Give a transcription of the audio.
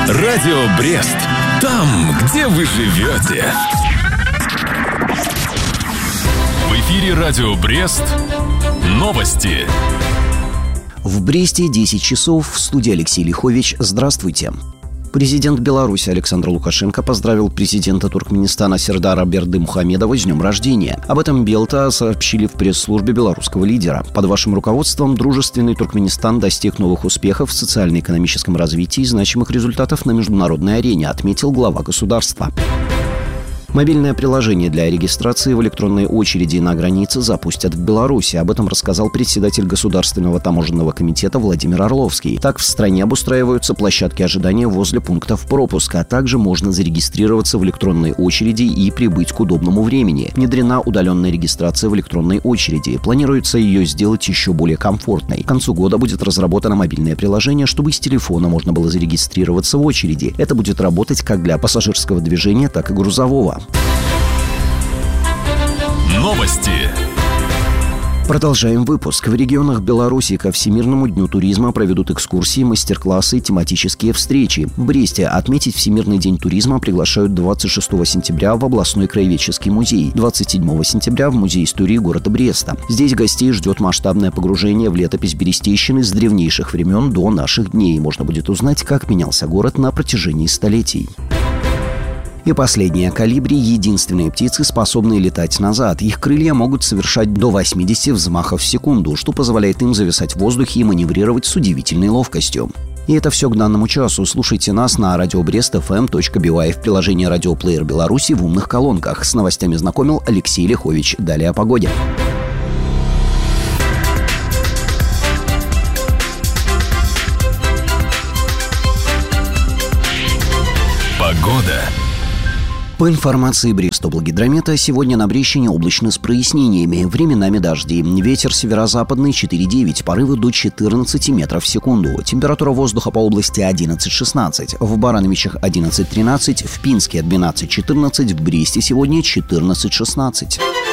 Радио Брест. Там, где вы живете. В эфире Радио Брест. Новости. В Бресте 10 часов. В студии Алексей Лихович. Здравствуйте. Президент Беларуси Александр Лукашенко поздравил президента Туркменистана Сердара Бердымухамедова с днем рождения. Об этом Белта сообщили в пресс-службе белорусского лидера. Под вашим руководством дружественный Туркменистан достиг новых успехов в социально-экономическом развитии и значимых результатов на международной арене, отметил глава государства. Мобильное приложение для регистрации в электронной очереди на границе запустят в Беларуси. Об этом рассказал председатель Государственного таможенного комитета Владимир Орловский. Так, в стране обустраиваются площадки ожидания возле пунктов пропуска, а также можно зарегистрироваться в электронной очереди и прибыть к удобному времени. Внедрена удаленная регистрация в электронной очереди. Планируется ее сделать еще более комфортной. К концу года будет разработано мобильное приложение, чтобы с телефона можно было зарегистрироваться в очереди. Это будет работать как для пассажирского движения, так и грузового. Новости. Продолжаем выпуск. В регионах Беларуси ко Всемирному дню туризма проведут экскурсии, мастер-классы и тематические встречи. В Бресте отметить Всемирный день туризма приглашают 26 сентября в областной краеведческий музей, 27 сентября в Музей истории города Бреста. Здесь гостей ждет масштабное погружение в летопись Берестейщины с древнейших времен до наших дней. Можно будет узнать, как менялся город на протяжении столетий. И последнее. Колибри – единственные птицы, способные летать назад. Их крылья могут совершать до 80 взмахов в секунду, что позволяет им зависать в воздухе и маневрировать с удивительной ловкостью. И это все к данному часу. Слушайте нас на radiobrestfm.by, в приложении «Радиоплеер Беларуси» в умных колонках. С новостями знакомил Алексей Лихович. Далее о погоде. Погода. По информации Брестоблгидромета, сегодня на Брещине облачно с прояснениями, временами дожди. Ветер северо-западный 4,9, порывы до 14 метров в секунду. Температура воздуха по области 11-16, в Барановичах 11-13, в Пинске 12-14, в Бресте сегодня 14-16.